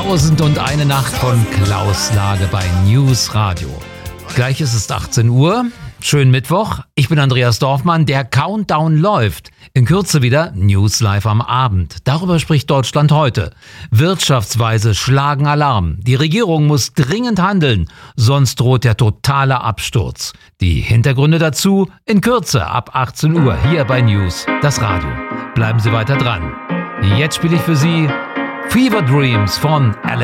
1001 Nacht von Klaus Lage bei News Radio. Gleich ist es 18 Uhr. Schönen Mittwoch. Ich bin Andreas Dorfmann. Der Countdown läuft. In Kürze wieder News Live am Abend. Darüber spricht Deutschland heute. Wirtschaftsweise schlagen Alarm. Die Regierung muss dringend handeln, sonst droht der totale Absturz. Die Hintergründe dazu in Kürze ab 18 Uhr hier bei News, das Radio. Bleiben Sie weiter dran. Jetzt spiele ich für Sie Fever Dreams von Alex